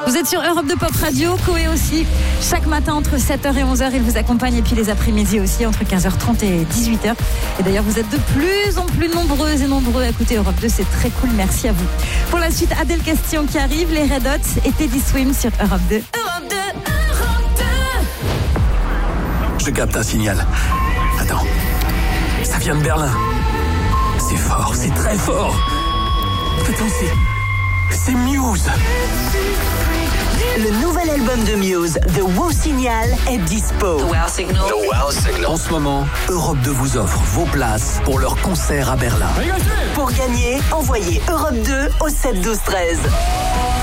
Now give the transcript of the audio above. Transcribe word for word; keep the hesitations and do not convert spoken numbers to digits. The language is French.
Vous êtes sur Europe deux Pop Radio, Coé aussi. Chaque matin entre sept heures et onze heures, il vous accompagne. Et puis les après-midi aussi entre quinze heures trente et dix-huit heures. Et d'ailleurs, vous êtes de plus en plus nombreuses et nombreux à écouter Europe deux. C'est très cool, merci à vous. Pour la suite, Adèle Question qui arrive, les Red Hot et Teddy Swim sur Europe deux. Europe deux, Europe deux. Je capte un signal. Attends, ça vient de Berlin. C'est fort, c'est très fort. Attends, c'est... c'est Muse. Le nouvel album de Muse, The Wow Signal, est dispo. The Wow Signal. The Wow Signal. En ce moment, Europe deux vous offre vos places pour leur concert à Berlin. Pour gagner, envoyez Europe deux au sept douze treize.